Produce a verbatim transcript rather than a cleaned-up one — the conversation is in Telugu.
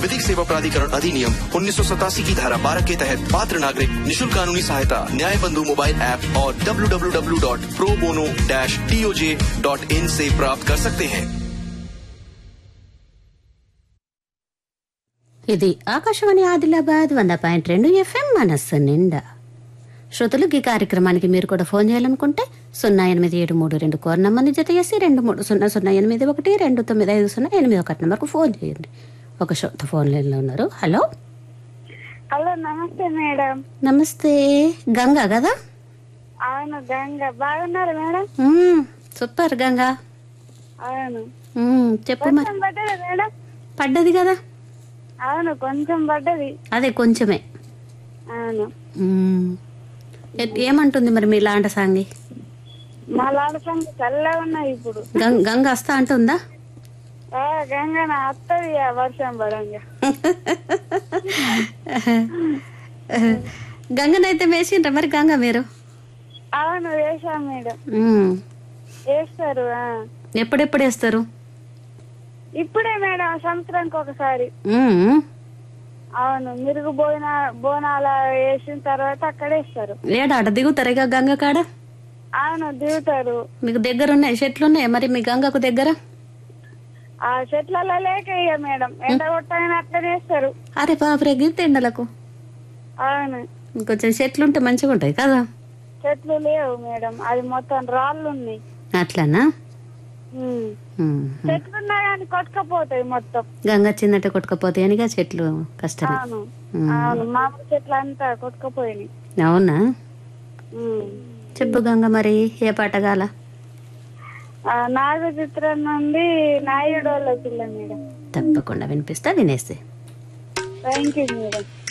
विधिक सेवा प्राधिकरण अधिनियम उन्नीस सौ सतासी की धारा बारह के तहत पात्र नागरिक निशुल्क कानूनी सहायता न्याय बंधु मोबाइल ऐप और W W W dot pro bono dash D O J dot in से प्राप्त कर सकते हैं। ఇది ఆకాశవాణి ఆదిలాబాద్ వంద పాయింట్ రెండు ఎఫ్ఎం మనస్సు నిండా. శ్రోతలు ఈ కార్యక్రమానికి మీరు కూడా ఫోన్ చేయాలనుకుంటే సున్నా ఎనిమిది ఏడు మూడు రెండు కోర్ నంబర్ని జత చేసి రెండు మూడు సున్నా సున్నా ఎనిమిది ఒకటి రెండు తొమ్మిది ఐదు సున్నా ఎనిమిది ఒకటి నెంబర్కు ఫోన్ చేయండి. ఒక శ్రోత ఫోన్ లైన్లో ఉన్నారు. హలో హలో నమస్తే మేడం. నమస్తే, గంగా కదా? అవును గంగ. బాగున్నారు మేడం? సూపర్ గంగా. అవును. చెప్పు మరి. పడ్డది మేడం? పడ్డది కదా? అవును కొంచెం పడ్డది. అదే కొంచెమే. అవును. ఏమంటుంది మరి మీ లాంట సాంగి? మా లాంట సాంగి చల్లగా ఉన్నాయి ఇప్పుడు. గంగ వస్తా అంటుందా? గంగ నా అత్తది వర్షం పడంగా. గంగనైతే వేసిండ్రా మరి? గంగ మీరు? అవును వేసాం మేడం. వేస్తారు. ఎప్పుడెప్పుడు వేస్తారు? ఇప్పుడే మేడం, సంవత్సరానికి ఒకసారి. అవును, మిరుగు బోనా బోనాల వేసిన తర్వాత అక్కడ వేస్తారు. ఏడాడ దిగుతారు గంగ కాడ? అవును దిగుతారు. మీకు దగ్గర ఉన్నాయి చెట్లు ఉన్నాయా మరి మీ గంగకు దగ్గర? ఆ చెట్లలో లేక ఇక మేడం ఎండ కొట్టని అట్లనే వేస్తారు. అరే బాబరే, గిత్త ఎండలకు? అవును. కొంచెం చెట్లు ఉంటే మంచిగా ఉంటాయి కదా? చెట్లు లేవు మేడం, అది మొత్తం రాళ్ళు ఉన్నాయి. అట్లానా? చెట్లున్నా కానీ కొట్టుకపోతాయి మొత్తం. గంగ చిన్నట్టు కొట్టుకపోతాయి అనిగా చెట్లు కష్టమే. అవును, మామిడి చెట్లు అంతా కొట్టుకపోయినాయి. అవునా? చెప్పు గంగ మరి ఏ పాట గాల? నాగ చిత్రం నుండి నాయుడు వాళ్ళ పిల్ల మేడం. తప్పకుండా వినిపిస్తా, వినేస్తే. Thank you madam.